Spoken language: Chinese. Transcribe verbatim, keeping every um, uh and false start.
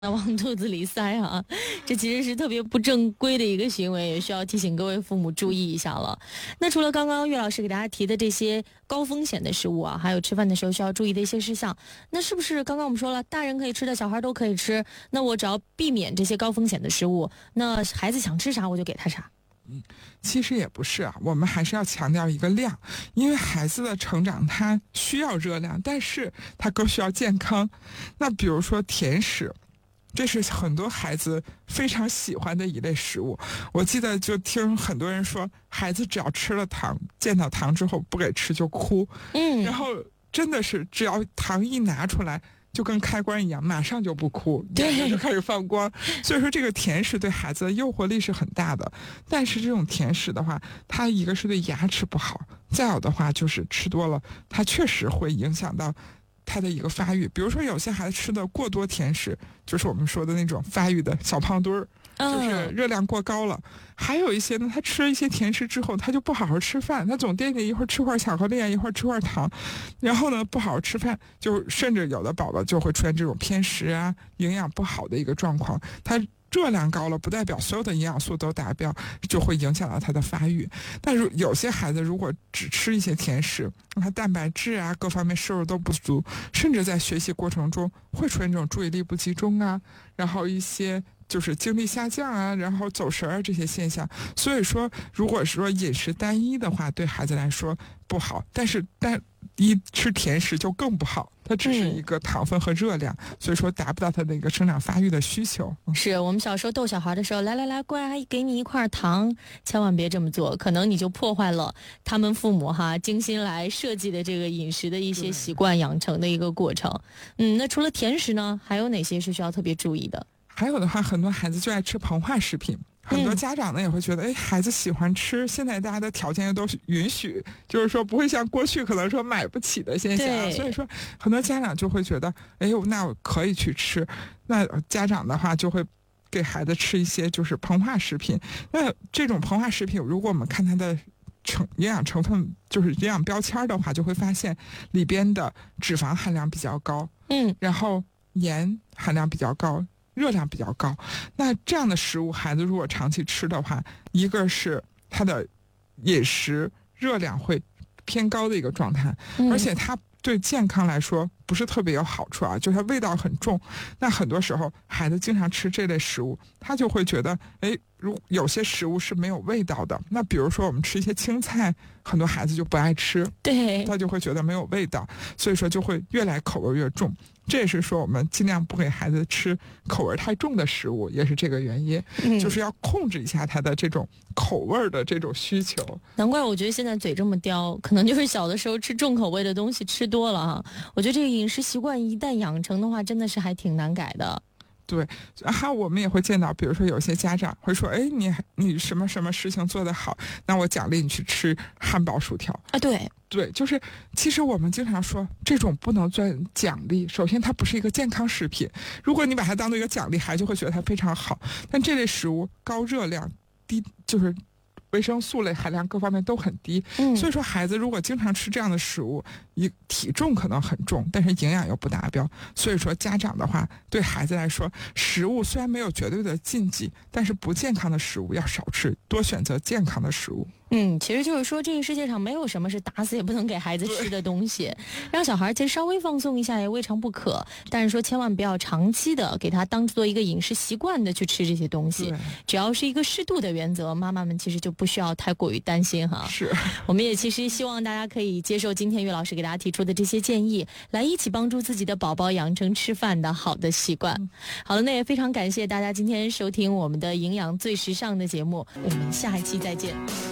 往肚子里塞啊，这其实是特别不正规的一个行为，也需要提醒各位父母注意一下了。那除了刚刚岳老师给大家提的这些高风险的食物啊，还有吃饭的时候需要注意的一些事项，那是不是刚刚我们说了，大人可以吃的，小孩都可以吃？那我只要避免这些高风险的食物，那孩子想吃啥我就给他啥。 嗯，其实也不是啊，我们还是要强调一个量，因为孩子的成长他需要热量，但是他更需要健康。那比如说甜食，这是很多孩子非常喜欢的一类食物。我记得就听很多人说，孩子只要吃了糖，见到糖之后不给吃就哭。 嗯， 然后真的是只要糖一拿出来，就跟开关一样，马上就不哭，眼睛就开始放光。所以说这个甜食对孩子的诱惑力是很大的，但是这种甜食的话，它一个是对牙齿不好，再有的话就是吃多了，它确实会影响到他的一个发育。比如说有些孩子吃的过多甜食，就是我们说的那种发育的小胖墩儿，就是热量过高了。还有一些呢，他吃了一些甜食之后，他就不好好吃饭，他总惦记一会儿吃块巧克力，一会儿吃块糖，然后呢不好好吃饭，就甚至有的宝宝就会出现这种偏食啊，营养不好的一个状况。他热量高了，不代表所有的营养素都达标，就会影响到他的发育。但是有些孩子如果只吃一些甜食，他蛋白质啊各方面摄入都不足，甚至在学习过程中会出现这种注意力不集中啊，然后一些就是精力下降啊，然后走神儿这些现象。所以说如果说饮食单一的话，对孩子来说不好，但是单一吃甜食就更不好，它只是一个糖分和热量，嗯、所以说达不到他的一个生长发育的需求。 是我们小时候逗小孩的时候，来来来，乖，给你一块糖，千万别这么做，可能你就破坏了他们父母哈精心来设计的这个饮食的一些习惯养成的一个过程。嗯，那除了甜食呢，还有哪些是需要特别注意的？ 还有的话，很多孩子就爱吃膨化食品。很多家长呢也会觉得，哎，孩子喜欢吃，现在大家的条件又都允许，就是说不会像过去可能说买不起的现象，所以说很多家长就会觉得，哎呦，那我可以去吃。那家长的话就会给孩子吃一些就是膨化食品。那这种膨化食品，如果我们看它的成营养成分，就是营养标签的话，就会发现里边的脂肪含量比较高， 嗯， 然后盐含量比较高，热量比较高。那这样的食物孩子如果长期吃的话，一个是他的饮食热量会偏高的一个状态， 嗯、 而且它对健康来说不是特别有好处啊，就是它味道很重。那很多时候孩子经常吃这类食物，他就会觉得，哎，如有些食物是没有味道的。那比如说我们吃一些青菜，很多孩子就不爱吃， 对， 他就会觉得没有味道，所以说就会越来口味越重。这也是说我们尽量不给孩子吃口味太重的食物，也是这个原因、嗯、就是要控制一下他的这种口味的这种需求。 难怪我觉得现在嘴这么刁，可能就是小的时候吃重口味的东西吃多了哈。我觉得这个饮食习惯一旦养成的话，真的是还挺难改的。 对，还有我们也会见到，比如说有些家长会说，哎，你你什么什么事情做得好，那我奖励你去吃汉堡薯条啊。对对，就是其实我们经常说这种不能算奖励，首先它不是一个健康食品，如果你把它当做一个奖励，孩子会觉得它非常好。但这类食物高热量低，就是维生素类含量各方面都很低、嗯、所以说孩子如果经常吃这样的食物，一体重可能很重，但是营养又不达标。所以说家长的话，对孩子来说，食物虽然没有绝对的禁忌，但是不健康的食物要少吃，多选择健康的食物。 嗯，其实就是说这个世界上没有什么是打死也不能给孩子吃的东西，让小孩其实稍微放松一下也未尝不可，但是说千万不要长期的给他当做一个饮食习惯的去吃这些东西，只要是一个适度的原则，妈妈们其实就不需要太过于担心哈。 是， 我们也其实希望大家可以接受今天岳老师给大家提出的这些建议，来一起帮助自己的宝宝养成吃饭的好的习惯、嗯、好了，那也非常感谢大家今天收听我们的营养最时尚的节目，我们下一期再见。